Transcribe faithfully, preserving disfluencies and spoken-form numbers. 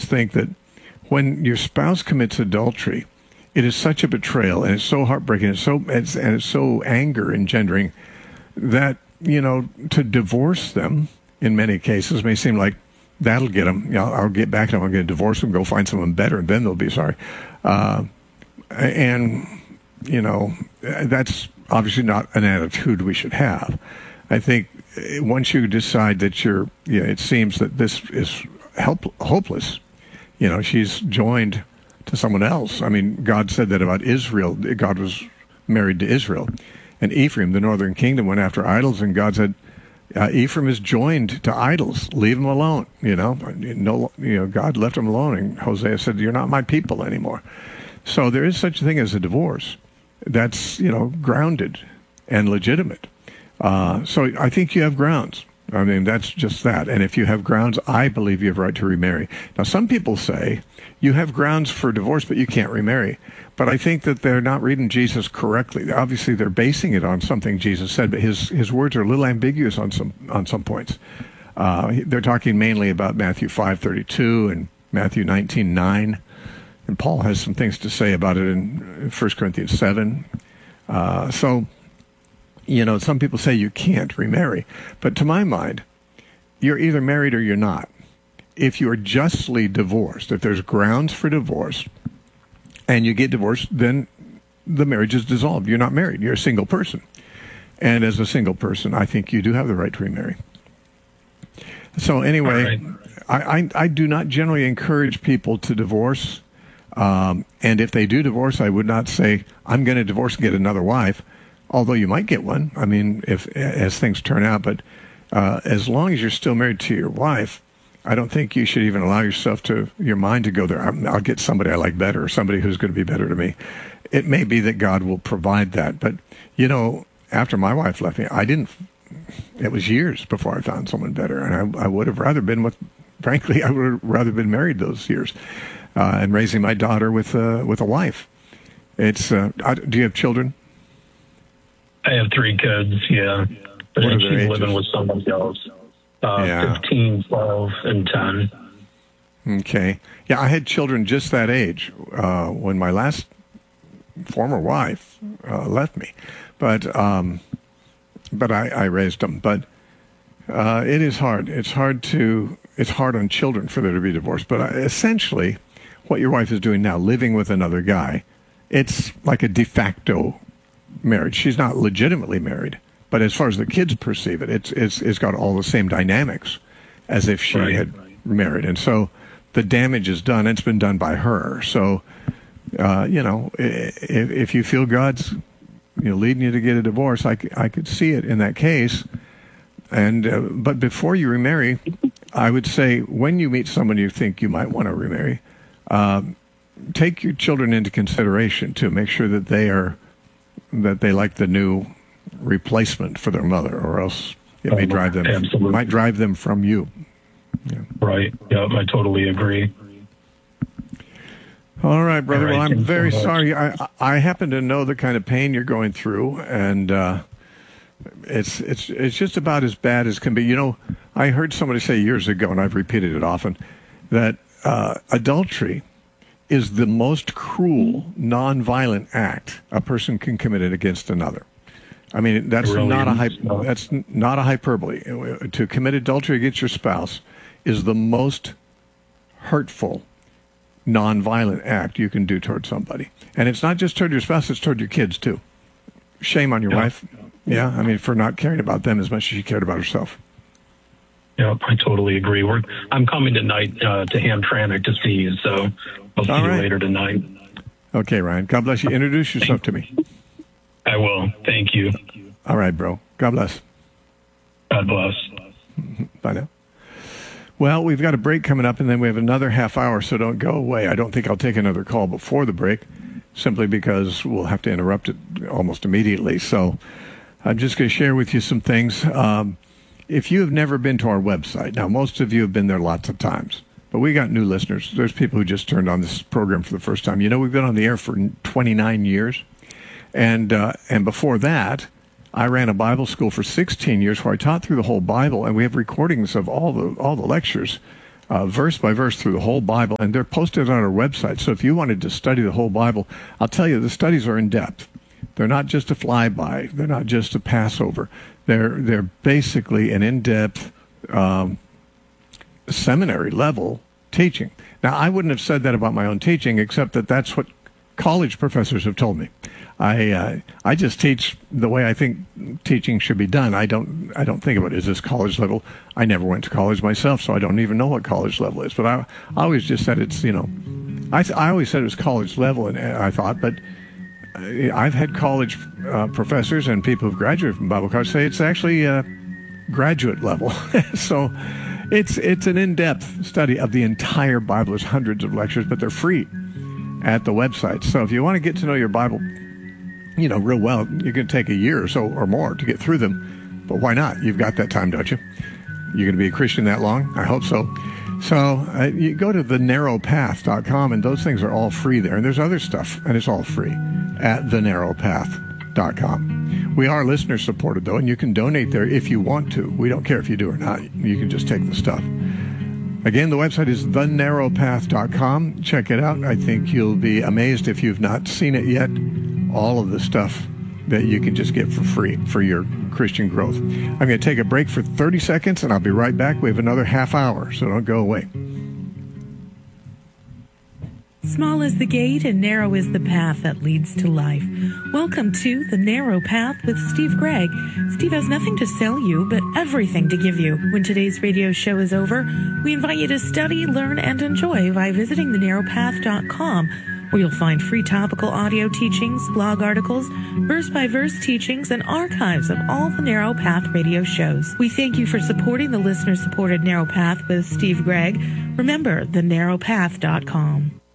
just think that when your spouse commits adultery, it is such a betrayal, and it's so heartbreaking, it's so it's, and it's so anger engendering that, you know, to divorce them in many cases may seem like that'll get them. You know, I'll get back to them. I'm going to divorce them, go find someone better, and then they'll be sorry. Uh, and you know, that's obviously not an attitude we should have. I think once you decide that you're, you know, it seems that this is help, hopeless. You know, she's joined to someone else. I mean, God said that about Israel. God was married to Israel. And Ephraim, the northern kingdom, went after idols, and God said, uh, Ephraim is joined to idols. Leave him alone. You know, no, you know, God left him alone, and Hosea said, you're not my people anymore. So there is such a thing as a divorce that's, you know, grounded and legitimate. Uh, so I think you have grounds. I mean, that's just that. And if you have grounds, I believe you have a right to remarry. Now, some people say you have grounds for divorce, but you can't remarry. But I think that they're not reading Jesus correctly. Obviously, they're basing it on something Jesus said, but his, his words are a little ambiguous on some on some points. Uh, they're talking mainly about Matthew five thirty-two and Matthew nineteen nine. And Paul has some things to say about it in First Corinthians seven. Uh, so... You know, some people say you can't remarry. But to my mind, you're either married or you're not. If you are justly divorced, if there's grounds for divorce, and you get divorced, then the marriage is dissolved. You're not married. You're a single person. And as a single person, I think you do have the right to remarry. So anyway, right. I, I, I do not generally encourage people to divorce. Um, and if they do divorce, I would not say, I'm going to divorce and get another wife. Although you might get one, I mean, if as things turn out. But uh, as long as you're still married to your wife, I don't think you should even allow yourself to, your mind to go there. I'll get somebody I like better, or somebody who's going to be better to me. It may be that God will provide that. But, you know, after my wife left me, I didn't, it was years before I found someone better. And I, I would have rather been with, frankly, I would have rather been married those years uh, and raising my daughter with, uh, with a wife. It's, uh, I, do you have children? I have three kids, yeah. But what are she's their ages? living with somebody else. Uh, yeah. fifteen, twelve, and ten. Okay. Yeah, I had children just that age uh, when my last former wife uh, left me. But um, but I, I raised them. But uh, it is hard. It's hard to, it's hard on children for there to be divorced. But uh, essentially, what your wife is doing now, living with another guy, it's like a de facto marriage. She's not legitimately married, but as far as the kids perceive it, it's it's it's got all the same dynamics as if she right, had right. married. And so the damage is done. It's been done by her. So, uh, you know, if, if you feel God's, you know, leading you to get a divorce, I, I could see it in that case. And uh, but before you remarry, I would say when you meet someone you think you might want to remarry, uh, take your children into consideration too. Make sure that they are that they like the new replacement for their mother, or else it may drive them, Absolutely. might drive them from you. Yeah. Right. Yeah, I totally agree. All right, brother. All right, well, I'm very so sorry. I I happen to know the kind of pain you're going through, and uh, it's it's it's just about as bad as can be. You know, I heard somebody say years ago, and I've repeated it often, that uh, adultery is the most cruel, non-violent act a person can commit against another. I mean, that's really not a is. hy- that's not a hyperbole. To commit adultery against your spouse is the most hurtful, non-violent act you can do toward somebody. And it's not just toward your spouse, it's toward your kids, too. Shame on your yeah. wife. Yeah, I mean, for not caring about them as much as she cared about herself. Yeah, I totally agree. We're, I'm coming tonight uh, to Hamtramck to see you, so I'll see All you right. later tonight. Okay, Ryan. God bless you. Introduce yourself to me. I will. Thank you. All right, bro. God bless. God bless. Bye now. Well, we've got a break coming up, and then we have another half hour, so don't go away. I don't think I'll take another call before the break, simply because we'll have to interrupt it almost immediately. So I'm just going to share with you some things. Um, if you have never been to our website, now most of you have been there lots of times, but we got new listeners. There's people who just turned on this program for the first time. You know, we've been on the air for twenty-nine years, and uh, and before that, I ran a Bible school for sixteen years where I taught through the whole Bible, and we have recordings of all the all the lectures uh, verse by verse through the whole Bible, and they're posted on our website. So if you wanted to study the whole Bible, I'll tell you, the studies are in depth. They're not just a flyby. They're not just a Passover. They're they're basically an in-depth um, seminary level teaching. Now, I wouldn't have said that about my own teaching, except that that's what college professors have told me. I uh, I just teach the way I think teaching should be done. I don't I don't think about it. Is this college level? I never went to college myself, so I don't even know what college level is. But I, I always just said it's, you know, I th- I always said it was college level, and I thought, but I've had college uh, professors and people who've graduated from Bible college say it's actually uh, graduate level. So it's it's an in-depth study of the entire Bible. There's hundreds of lectures, but they're free at the website. So if you want to get to know your Bible, you know, real well, you're going to take a year or so or more to get through them. But why not? You've got that time, don't you? You're going to be a Christian that long? I hope so. So uh, you go to the narrow path dot com, and those things are all free there. And there's other stuff, and it's all free at the narrow path dot com. We are listener supported, though, and you can donate there if you want to. We don't care if you do or not. You can just take the stuff. Again, the website is the narrow path dot com. Check it out. I think you'll be amazed if you've not seen it yet. All of the stuff that you can just get for free for your Christian growth. I'm going to take a break for thirty seconds, and I'll be right back. We have another half hour, so don't go away. Small is the gate and narrow is the path that leads to life. Welcome to The Narrow Path with Steve Gregg. Steve has nothing to sell you, but everything to give you. When today's radio show is over, we invite you to study, learn, and enjoy by visiting the narrow path dot com, where you'll find free topical audio teachings, blog articles, verse-by-verse teachings, and archives of all the Narrow Path radio shows. We thank you for supporting the listener-supported Narrow Path with Steve Gregg. Remember, the narrow path dot com.